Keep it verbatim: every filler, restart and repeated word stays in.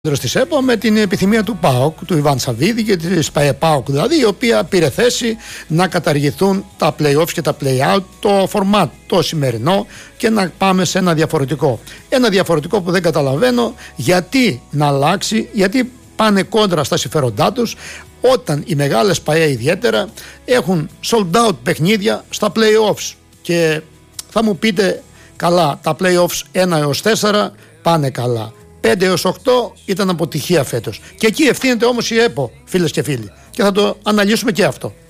Της ΕΠΟ με την επιθυμία του ΠΑΟΚ, του Ιβάν Σαββίδη και της ΠΑΟΚ δηλαδή, η οποία πήρε θέση να καταργηθούν τα play-offs και τα play-out, το format το σημερινό, και να πάμε σε ένα διαφορετικό. Ένα διαφορετικό που δεν καταλαβαίνω γιατί να αλλάξει, γιατί πάνε κόντρα στα συμφέροντά τους, όταν οι μεγάλες ΠΑΕ ιδιαίτερα έχουν sold out παιχνίδια στα play-offs. Και θα μου πείτε, καλά, τα play-offs ένα έως τέσσερα πάνε καλά. πέντε έως οκτώ ήταν αποτυχία φέτος. Και εκεί ευθύνεται όμως η ΕΠΟ, φίλες και φίλοι. Και θα το αναλύσουμε και αυτό.